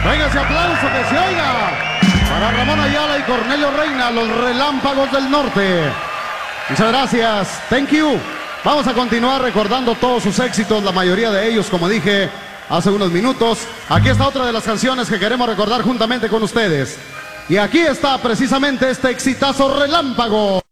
Venga ese aplauso que se oiga para Ramón Ayala y Cornelio Reina, los Relámpagos del Norte. Muchas gracias, thank you. Vamos a continuar recordando todos sus éxitos, la mayoría de ellos, como dije hace unos minutos. Aquí está otra de las canciones que queremos recordar juntamente con ustedes. Y aquí está precisamente este exitazo Relámpago.